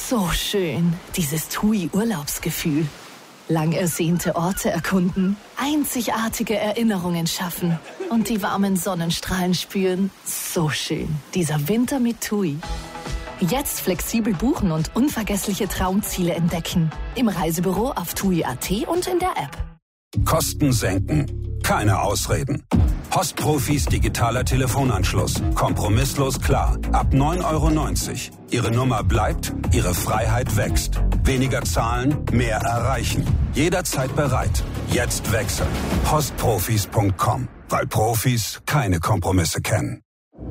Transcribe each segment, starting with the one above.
So schön, dieses TUI-Urlaubsgefühl. Lang ersehnte Orte erkunden, einzigartige Erinnerungen schaffen und die warmen Sonnenstrahlen spüren. So schön, dieser Winter mit TUI. Jetzt flexibel buchen und unvergessliche Traumziele entdecken. Im Reisebüro auf TUI.at und in der App. Kosten senken. Keine Ausreden. Postprofis digitaler Telefonanschluss. Kompromisslos klar. Ab 9,90 €. Ihre Nummer bleibt, Ihre Freiheit wächst. Weniger zahlen, mehr erreichen. Jederzeit bereit. Jetzt wechseln. Postprofis.com. Weil Profis keine Kompromisse kennen.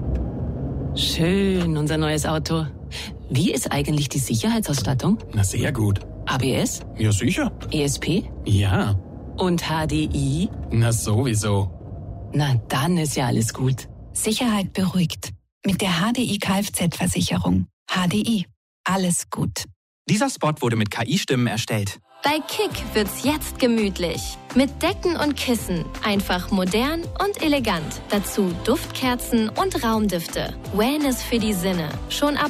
Schön, unser neues Auto. Wie ist eigentlich die Sicherheitsausstattung? Na, sehr gut. ABS? Ja, sicher. ESP? Ja. Und HDI? Na, sowieso. Na, dann ist ja alles gut. Sicherheit beruhigt. Mit der HDI Kfz-Versicherung. HDI. Alles gut. Dieser Spot wurde mit KI-Stimmen erstellt. Bei Kick wird's jetzt gemütlich. Mit Decken und Kissen. Einfach modern und elegant. Dazu Duftkerzen und Raumdüfte. Wellness für die Sinne. Schon ab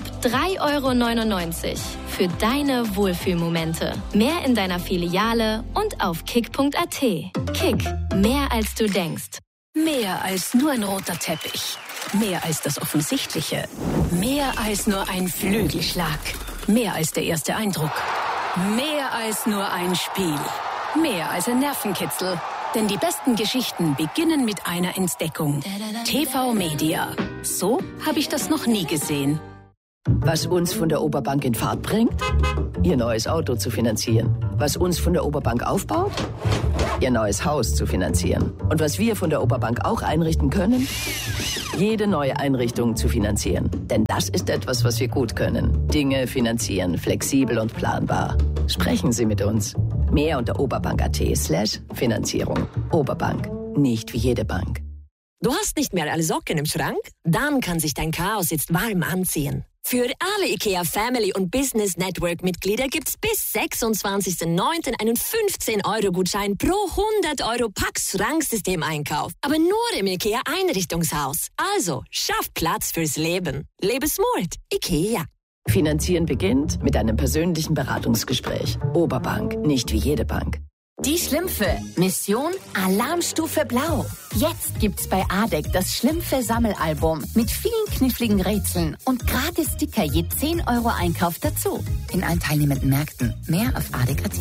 3,99 € für deine Wohlfühlmomente. Mehr in deiner Filiale und auf kick.at. Kick. Mehr als du denkst. Mehr als nur ein roter Teppich. Mehr als das Offensichtliche. Mehr als nur ein Flügelschlag. Mehr als der erste Eindruck. Mehr als nur ein Spiel. Mehr als ein Nervenkitzel. Denn die besten Geschichten beginnen mit einer Entdeckung. TV Media. So habe ich das noch nie gesehen. Was uns von der Oberbank in Fahrt bringt? Ihr neues Auto zu finanzieren. Was uns von der Oberbank aufbaut? Ihr neues Haus zu finanzieren. Und was wir von der Oberbank auch einrichten können? Jede neue Einrichtung zu finanzieren. Denn das ist etwas, was wir gut können. Dinge finanzieren, flexibel und planbar. Sprechen Sie mit uns. Mehr unter oberbank.at/Finanzierung. Oberbank. Nicht wie jede Bank. Du hast nicht mehr alle Socken im Schrank? Dann kann sich dein Chaos jetzt warm anziehen. Für alle IKEA Family und Business Network Mitglieder gibt's bis 26.09. einen 15-€-Gutschein pro 100 € Pax-Schranksystem-Einkauf. Aber nur im IKEA Einrichtungshaus. Also, schaff Platz fürs Leben. Lebe smart. IKEA. Finanzieren beginnt mit einem persönlichen Beratungsgespräch. Oberbank. Nicht wie jede Bank. Die Schlümpfe. Mission Alarmstufe Blau. Jetzt gibt's bei ADEC das Schlümpfe-Sammelalbum mit vielen kniffligen Rätseln und gratis Sticker je 10 € Einkauf dazu. In allen teilnehmenden Märkten. Mehr auf ADEC.at.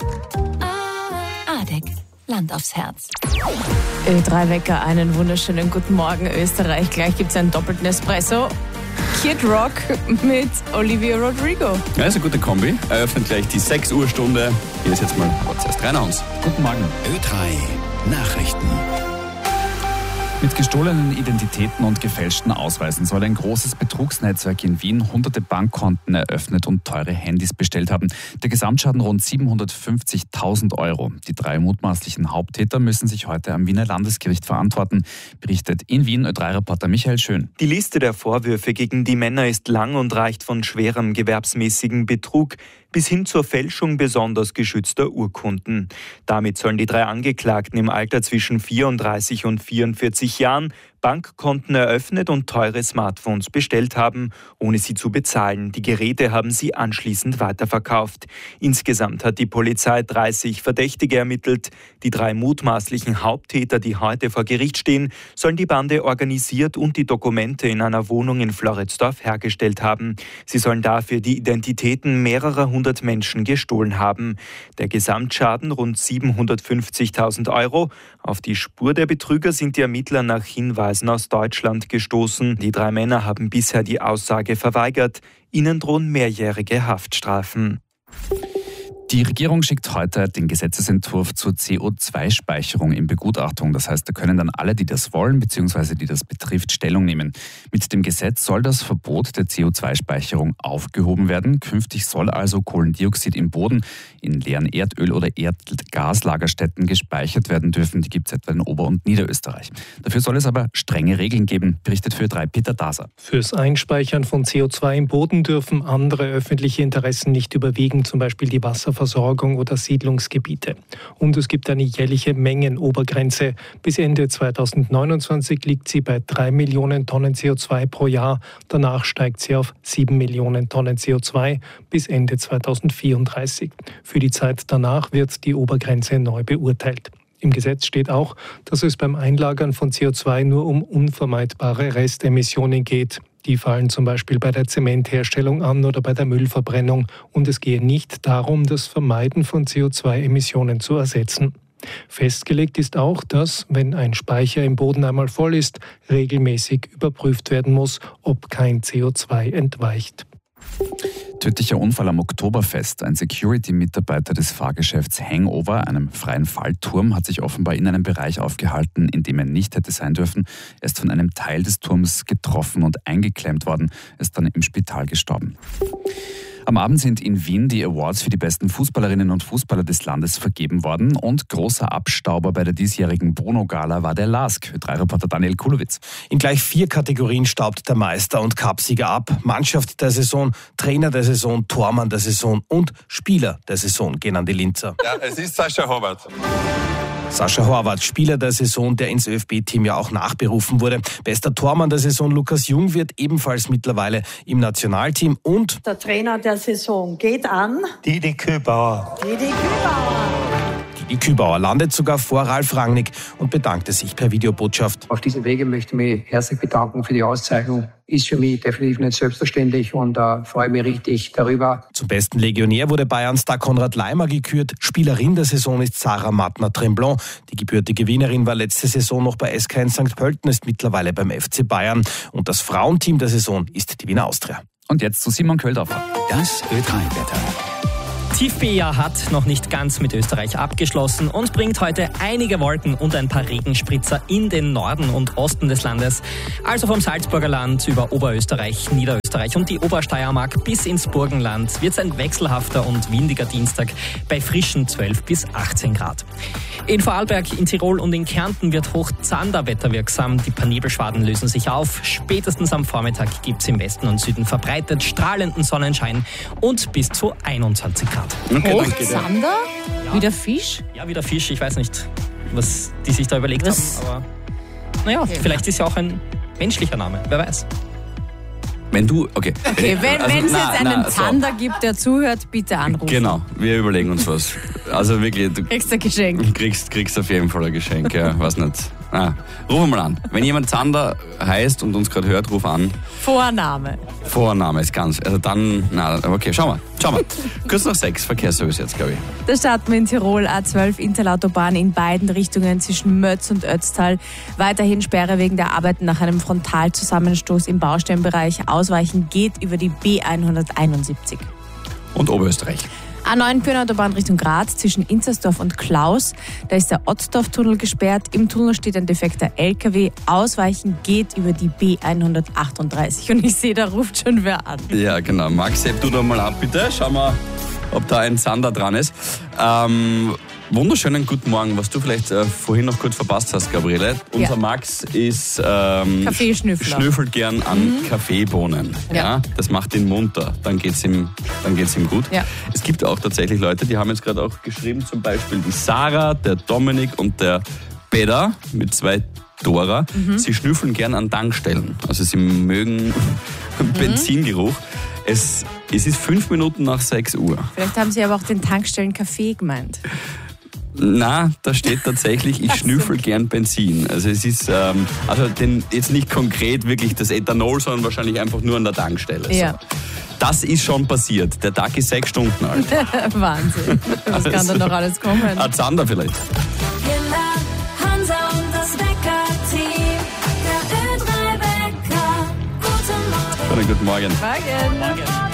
ADEC. Land aufs Herz. Ö3 Wecker, einen wunderschönen guten Morgen Österreich. Gleich gibt's einen doppelten Espresso. Kid Rock mit Olivia Rodrigo. Ja, ist eine gute Kombi. Eröffnet gleich die 6 Uhr Stunde. Hier ist jetzt mal zuerst rein aus. Guten Morgen. Ö3 Nachrichten. Mit gestohlenen Identitäten und gefälschten Ausweisen soll ein großes Betrugsnetzwerk in Wien hunderte Bankkonten eröffnet und teure Handys bestellt haben. Der Gesamtschaden rund 750.000 €. Die 3 mutmaßlichen Haupttäter müssen sich heute am Wiener Landesgericht verantworten, berichtet in Wien Ö3-Reporter Michael Schön. Die Liste der Vorwürfe gegen die Männer ist lang und reicht von schwerem gewerbsmäßigen Betrug bis hin zur Fälschung besonders geschützter Urkunden. Damit sollen die 3 Angeklagten im Alter zwischen 34 und 44 Jahren Bankkonten eröffnet und teure Smartphones bestellt haben, ohne sie zu bezahlen. Die Geräte haben sie anschließend weiterverkauft. Insgesamt hat die Polizei 30 Verdächtige ermittelt. Die 3 mutmaßlichen Haupttäter, die heute vor Gericht stehen, sollen die Bande organisiert und die Dokumente in einer Wohnung in Floridsdorf hergestellt haben. Sie sollen dafür die Identitäten mehrerer hundert Menschen gestohlen haben. Der Gesamtschaden rund 750.000 €. Auf die Spur der Betrüger sind die Ermittler nach Hinweisen aus Deutschland gestoßen. Die 3 Männer haben bisher die Aussage verweigert. Ihnen drohen mehrjährige Haftstrafen. Die Regierung schickt heute den Gesetzesentwurf zur CO2-Speicherung in Begutachtung. Das heißt, da können dann alle, die das wollen bzw. die das betrifft, Stellung nehmen. Mit dem Gesetz soll das Verbot der CO2-Speicherung aufgehoben werden. Künftig soll also Kohlendioxid im Boden, in leeren Erdöl- oder Erdgaslagerstätten gespeichert werden dürfen. Die gibt es etwa in Ober- und Niederösterreich. Dafür soll es aber strenge Regeln geben, berichtet für Ö3 Peter Daser. Fürs Einspeichern von CO2 im Boden dürfen andere öffentliche Interessen nicht überwiegen, zum Beispiel die Wasserversorgung Wasserversorgung oder Siedlungsgebiete. Und es gibt eine jährliche Mengenobergrenze. Bis Ende 2029 liegt sie bei 3 Millionen Tonnen CO2 pro Jahr. Danach steigt sie auf 7 Millionen Tonnen CO2 bis Ende 2034. Für die Zeit danach wird die Obergrenze neu beurteilt. Im Gesetz steht auch, dass es beim Einlagern von CO2 nur um unvermeidbare Restemissionen geht. Die fallen zum Beispiel bei der Zementherstellung an oder bei der Müllverbrennung. Und es gehe nicht darum, das Vermeiden von CO2-Emissionen zu ersetzen. Festgelegt ist auch, dass, wenn ein Speicher im Boden einmal voll ist, regelmäßig überprüft werden muss, ob kein CO2 entweicht. Tödlicher Unfall am Oktoberfest. Ein Security-Mitarbeiter des Fahrgeschäfts Hangover, einem freien Fallturm, hat sich offenbar in einem Bereich aufgehalten, in dem er nicht hätte sein dürfen. Er ist von einem Teil des Turms getroffen und eingeklemmt worden. Er ist dann im Spital gestorben. Am Abend sind in Wien die Awards für die besten Fußballerinnen und Fußballer des Landes vergeben worden und großer Abstauber bei der diesjährigen Bono-Gala war der LASK. Ö3-Reporter Daniel Kulowitz. In gleich 4 Kategorien staubt der Meister und Cupsieger ab. Mannschaft der Saison, Trainer der Saison, Tormann der Saison und Spieler der Saison gehen an die Linzer. Ja, es ist Sascha Horvath. Sascha Horvath, Spieler der Saison, der ins ÖFB-Team ja auch nachberufen wurde. Bester Tormann der Saison Lukas Jung wird ebenfalls mittlerweile im Nationalteam. Und der Trainer der Saison geht an Didi Kübauer. Didi Kübauer landet sogar vor Ralf Rangnick und bedankte sich per Videobotschaft. Auf diesem Wege möchte ich mich herzlich bedanken für die Auszeichnung. Ist für mich definitiv nicht selbstverständlich und freue mich richtig darüber. Zum besten Legionär wurde Bayern-Star Konrad Laimer gekürt. Spielerin der Saison ist Sarah Mattner-Tremblon. Die gebürtige Wienerin war letzte Saison noch bei SK in St. Pölten, ist mittlerweile beim FC Bayern. Und das Frauenteam der Saison ist die Wiener Austria. Und jetzt zu Simon Köldorfer. Das Ö3-Wetter. Tiefb-Jahr hat noch nicht ganz mit Österreich abgeschlossen und bringt heute einige Wolken und ein paar Regenspritzer in den Norden und Osten des Landes. Also vom Salzburger Land über Oberösterreich, Niederösterreich und die Obersteiermark bis ins Burgenland wird es ein wechselhafter und windiger Dienstag bei frischen 12 bis 18 Grad. In Vorarlberg, in Tirol und in Kärnten wird Hochzander wetterwirksam. Die paar Nebelschwaden lösen sich auf. Spätestens am Vormittag gibt es im Westen und Süden verbreitet strahlenden Sonnenschein und bis zu 21 Grad. Okay, Hochzander? Ja. Wie der Fisch? Ja, wie der Fisch. Ich weiß nicht, was die sich da überlegt haben. Aber naja, vielleicht ist ja auch ein menschlicher Name. Wer weiß. Wenn du, okay. Wenn es jetzt einen Zander gibt, der zuhört, bitte anrufen. Genau, wir überlegen uns was. Also wirklich, du kriegst ein Geschenk. Kriegst auf jeden Fall ein Geschenk, ja, weiß nicht. Ruf mal an. Wenn jemand Zander heißt und uns gerade hört, ruf an. Vorname ist ganz, also dann, okay, schau mal. Kurz nach 6, Verkehrsservice jetzt, glaube ich. Da starten wir in Tirol, A12 Interlautobahn in beiden Richtungen zwischen Mötz und Ötztal. Weiterhin Sperre wegen der Arbeiten nach einem Frontalzusammenstoß im Baustellenbereich. Ausweichen geht über die B171. Und Oberösterreich. A9 Pyrnautobahn Richtung Graz zwischen Inzersdorf und Klaus. Da ist der Otzdorf-Tunnel gesperrt. Im Tunnel steht ein defekter LKW. Ausweichen geht über die B138. Und ich sehe, da ruft schon wer an. Ja, genau. Max, heb du da mal ab, bitte. Schau mal, ob da ein Zander dran ist. Wunderschönen guten Morgen. Was du vielleicht vorhin noch kurz verpasst hast, Gabriele. Unser Max ist Kaffeeschnüffler. Schnüffelt gern an Kaffeebohnen. Ja. Das macht ihn munter. Dann geht's ihm gut. Ja. Es gibt auch tatsächlich Leute, die haben jetzt gerade auch geschrieben, zum Beispiel die Sarah, der Dominik und der Beda mit 2 Dora. Sie schnüffeln gern an Tankstellen. Also sie mögen Benzingeruch. Es ist 5 Minuten nach 6 Uhr. Vielleicht haben sie aber auch den Tankstellen-Kaffee gemeint. Na, da steht tatsächlich, ich schnüffel gern Benzin. Also es ist, jetzt nicht konkret wirklich das Ethanol, sondern wahrscheinlich einfach nur an der Tankstelle. Ja. So. Das ist schon passiert. Der Tag ist 6 Stunden alt. Wahnsinn. Was kann da noch alles kommen? Ein Zander vielleicht. Hansa und das Wecker-Team. Der Ö3-Wecker. Guten Morgen. Guten Morgen. Morgen.